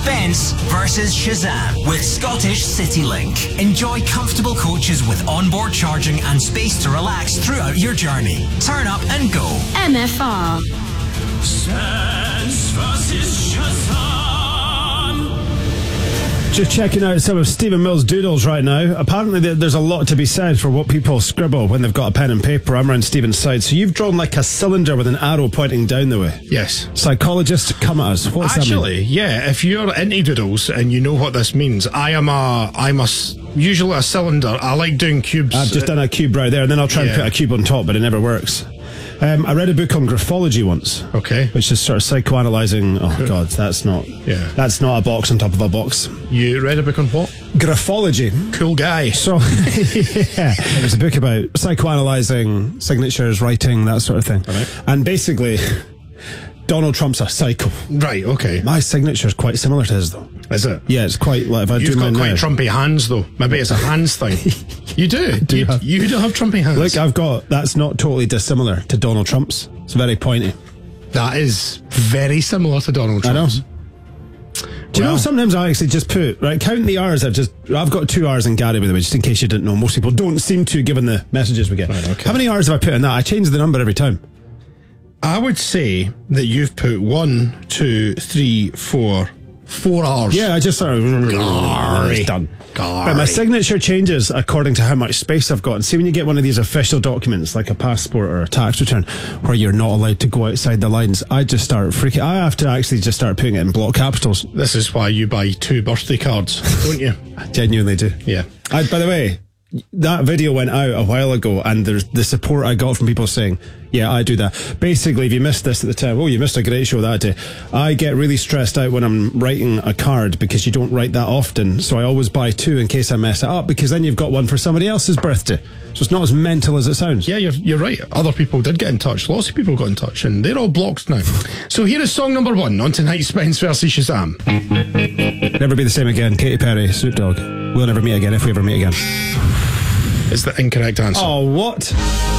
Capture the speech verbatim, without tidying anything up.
Spence versus Shazam with Scottish CityLink. Enjoy comfortable coaches with onboard charging and space to relax throughout your journey. Turn up and go. M F R. Spence versus Shazam. Just checking out some of Stephen Mills' doodles right now. Apparently there's a lot to be said for what people scribble when they've got a pen and paper. I'm around Stephen's side. So you've drawn like a cylinder with an arrow pointing down the way. Yes. Psychologist, come at us. What's Actually, that mean? yeah, if you're into doodles and you know what this means, I am a, I'm a, s- usually a cylinder. I like doing cubes. I've just done a cube right there, and then I'll try Yeah. and put a cube on top, but it never works. Um, I read a book on graphology once. Okay. Which is sort of psychoanalyzing. Oh, God, that's not. Yeah. That's not a box on top of a box. You read a book on what? Graphology. Cool guy. So, yeah, it was a book about psychoanalyzing signatures, writing, that sort of thing. Right. And basically, Donald Trump's a psycho. Right, okay. My signature's quite similar to his, though. Is it? Yeah, it's quite like if I You've do got mine quite now. trumpy hands, though. Maybe it's a hands thing. You do. do you, have- you do have trumpy hands. Look, I've got, that's not totally dissimilar to Donald Trump's. It's very pointy. That is very similar to Donald I know. Trump's. Do you Well. know, sometimes I actually just put, right, count the R's, I've just, I've got two R's in Gary, by the way, just in case you didn't know. Most people don't seem to, given the messages we get. Right, okay. How many R's have I put in that? I change the number every time. I would say that you've put one, two, three, four, four R's. Yeah, I just sort of, Gary. it's done. Gary. But my signature changes according to how much space I've got. And see, when you get one of these official documents, like a passport or a tax return, where you're not allowed to go outside the lines, I just start freaking, I have to actually just start putting it in block capitals. This is why you buy two birthday cards, don't you? I genuinely do. Yeah. I, by the way, that video went out a while ago, and there's the support I got from people saying, yeah, I do that. Basically, if you missed this at the time, oh, you missed a great show that day. I get really stressed out when I'm writing a card because you don't write that often. So I always buy two in case I mess it up, because then you've got one for somebody else's birthday. So it's not as mental as it sounds. Yeah, you're, you're right. Other people did get in touch. Lots of people got in touch, and they're all blocked now. So here is song number one on tonight's Spence versus Shazam. Never Be the Same Again. Katy Perry, Snoop Dogg. We'll never meet again if we ever meet again. It's the incorrect answer. Oh, what?